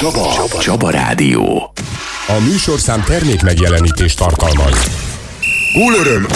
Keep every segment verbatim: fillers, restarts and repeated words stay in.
Csaba. Csaba. Csaba Rádió. A műsorszám termék megjelenítést tartalmaz. Gólöröm!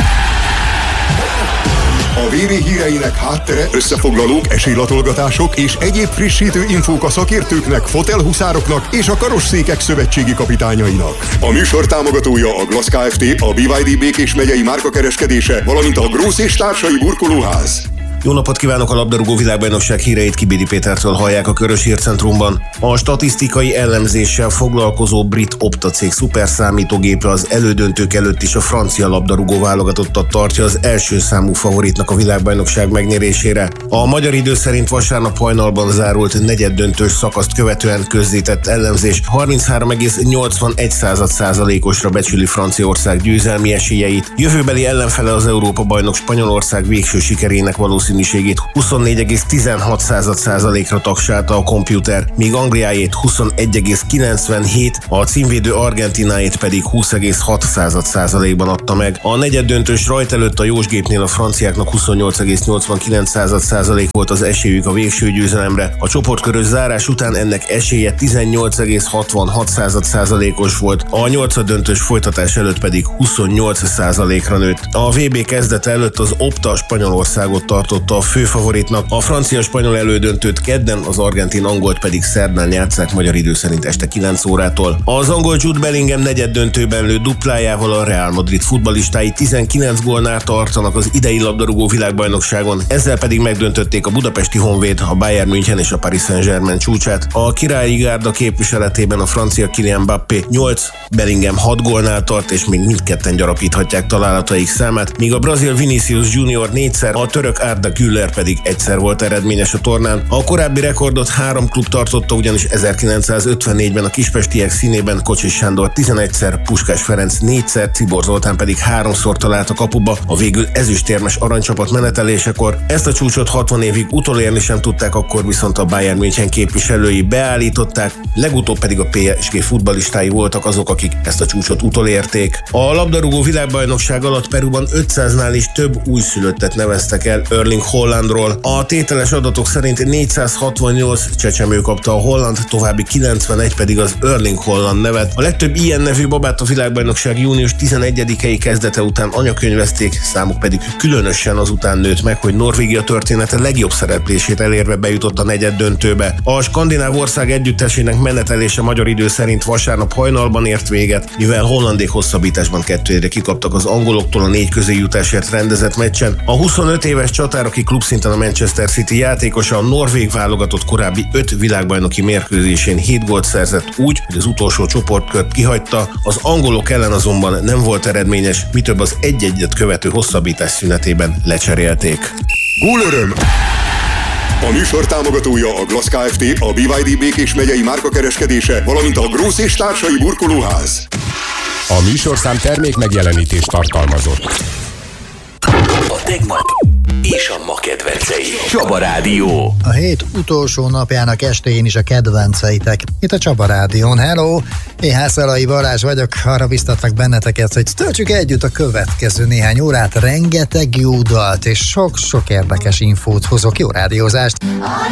A vé bé híreinek háttere, összefoglalók, esélylatolgatások és egyéb frissítő infók a szakértőknek, fotelhuszároknak és a karosszékek szövetségi kapitányainak. A műsor támogatója a Glass Kft., a bé vé dé Békés megyei márkakereskedése, valamint a Grósz és társai burkolóház. Jó napot kívánok! A labdarúgó világbajnokság híreit Kibédi Pétertől hallják a Körös Hírcentrumban. A statisztikai elemzéssel foglalkozó brit Opta cég szuperszámítógépe az elődöntők előtt is a francia labdarúgó válogatottat tartja az első számú favoritnak a világbajnokság megnyerésére. A magyar idő szerint vasárnap hajnalban zárult negyeddöntős szakaszt követően közzétett elemzés harminchárom egész nyolcvanegy százalékosra becsüli Franciaország győzelmi esélyeit. Jövőbeli ellenfele az Európa-bajnok Spanyolország végső sikerének valószínűségét huszonnégy egész tizenhat százalékra tagsálta a komputer, míg Angliájét huszonegy egész kilencvenhét, a címvédő Argentinájét pedig húsz egész hat százalékban adta meg. A negyeddöntős rajt előtt a jósgépnél a franciáknak huszonnyolc egész nyolcvankilenc százalék volt az esélyük a végső győzelemre. A csoportkörös zárás után ennek esélye tizennyolc egész hatvanhat százalékos volt, a nyolcaddöntős folytatás előtt pedig huszonnyolc százalékra nőtt. A vé bé kezdete előtt az Opta Spanyolországot tartott a főfavoritnak, a francia-spanyol elődöntőt kedden, az argentin-angolt pedig szerdán játsszák magyar idő szerint este kilenc órától. Az angol Jude Bellingham negyeddöntőben lő duplájával a Real Madrid futballistái tizenkilenc gólnál tartanak az idei labdarúgó világbajnokságon, ezzel pedig megdöntötték a budapesti Honvéd, a Bayern München és a Paris Saint-Germain csúcsát. A királyi gárda képviseletében a francia Kylian Mbappé nyolc, Bellingham hat gólnál tart, és még mindketten gyarapíthatják találataik számát, míg a brazil Vinicius Junior négyszer, a török Arda Güler pedig egyszer volt eredményes a tornán. A korábbi rekordot három klub tartotta, ugyanis ezerkilencszázötvennégyben a kispestiek színében Kocsis Sándor tizenegyszer, Puskás Ferenc négyszer, Cibor Zoltán pedig háromszor talált a kapuba, a végül ezüstérmes aranycsapat menetelésekor. Ezt a csúcsot hatvan évig utolérni sem tudták, akkor viszont a Bayern München képviselői beállították, legutóbb pedig a pé es gé futballistái voltak azok, akik ezt a csúcsot utolérték. A labdarúgó világbajnokság alatt Peruban ötszáznál is több újszülöttet neveztek el Erling Haalandról. A tételes adatok szerint négyszázhatvannyolc csecsemő kapta a holland, további kilencvenegy pedig az Erling Haaland nevet. A legtöbb ilyen nevű babát a világbajnokság június tizenegyedikei kezdete után anyakönyvezték, számuk pedig különösen azután nőtt meg, hogy Norvégia története legjobb szereplését elérve bejutott a negyeddöntőbe. A skandináv ország együttesének menetelése magyar idő szerint vasárnap hajnalban ért véget, mivel hollandék hosszabbításban kettőre kikaptak az angoloktól a négy közéjutásért rendezett meccsen. A huszonöt éves csatár, aki klubszinten a Manchester City játékosa, a norvég válogatott korábbi öt világbajnoki mérkőzésén hét gólt szerzett úgy, hogy az utolsó csoportkört kihagyta, az angolok ellen azonban nem volt eredményes, mi több az egy-egyet követő hosszabbítás szünetében lecserélték. Gólöröm! A műsor támogatója a Glass Kft., a bé vé dé Békés megyei márkakereskedése, valamint a Grósz és társai burkolóház. A műsorszám termék megjelenítést tartalmazott. A tegnap és a ma kedvencei. Csaba Rádió. A hét utolsó napjának estéjén is a kedvenceitek. Itt a Csaba Rádión. Hello! Én Hászalai Balázs vagyok. Arra biztatlak benneteket, hogy töltsük együtt a következő néhány órát. Rengeteg jó dalt és sok-sok érdekes infót hozok. Jó rádiózást!